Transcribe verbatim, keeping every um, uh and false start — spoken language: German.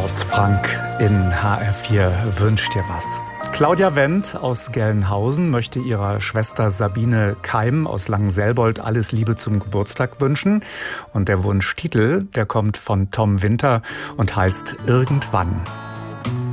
Horst Frank in H R vier wünscht dir was. Claudia Wendt aus Gelnhausen möchte ihrer Schwester Sabine Keim aus Langenselbold alles Liebe zum Geburtstag wünschen. Und der Wunschtitel, der kommt von Tom Winter und heißt Irgendwann.